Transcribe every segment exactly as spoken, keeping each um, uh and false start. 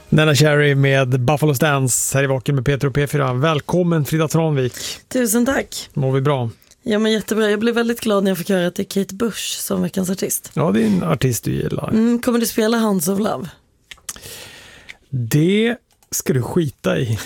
Nella Cherry med Buffalo Stance här i Vaken med Peter och P fyra. Välkommen Frida Tranvik. Tusen tack. Mår vi bra? Ja, men jättebra. Jag blev väldigt glad när jag fick höra att det är Kate Bush som veckans artist. Ja, det är en artist du gillar. Mm, kommer du spela Hounds of Love? Det ska du skita i.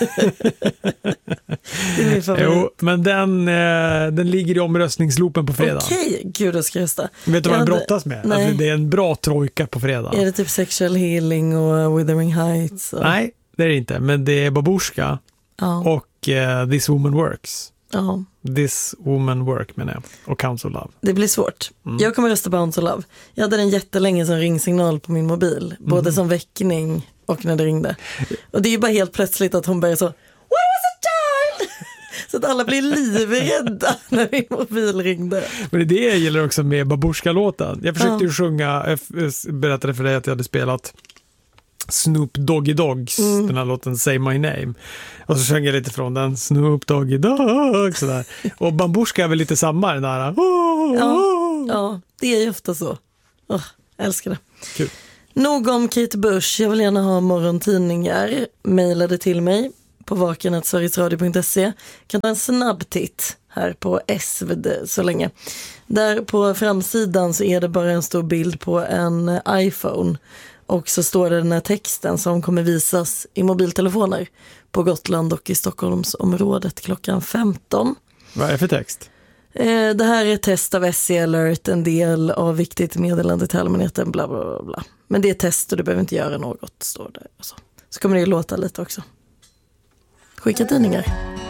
Det är min favorit. Jo, men den, eh, den ligger i omröstningsloopen på fredag. Okej, gud jag ska rösta. Vet du vad jag den hade... brottas med? Nej. Alltså, det är en bra trojka på fredag. Är det typ Sexual Healing och Wuthering Heights? Och... Nej, det är det inte. Men det är Babushka ja. och uh, This Woman Works. Ja. This Woman Work menar jag. Och Council Love. Det blir svårt. Mm. Jag kommer rösta på Hounds of Love. Jag hade den jättelänge som ringsignal på min mobil. Både mm. som väckning och när det ringde. Och det är ju bara helt plötsligt att hon börjar så: Where was a child? Så att alla blir livrädda när min mobil ringde. Men det är det jag gillar också med Babushka-låten. Jag försökte ja. ju sjunga, jag berättade för dig att jag hade spelat Snoop Doggy Dogs, mm. den här låten Say My Name. Och så sjöng jag lite från den, Snoop Doggy Dog, sådär. Och Babushka är väl lite samma, den där. Oh, ja, oh. ja, det är ju ofta så. Oh, jag älskar det. Kul. Nog om Kate Bush. Jag vill gärna ha morgontidningar. Mailade till mig på vaken snabel-a sverigesradio punkt se. Kan ta en snabb titt här på S V D så länge. Där på framsidan så är det bara en stor bild på en iPhone. Och så står det den här texten som kommer visas i mobiltelefoner på Gotland och i Stockholmsområdet klockan femton. Vad är det för text? Eh, det här är ett test av S C Alert, en del av viktigt meddelande till allmänheten, bla bla bla bla. Men det är test och du behöver inte göra något, står det. Så, så kommer det ju låta lite också. Skicka tidningar.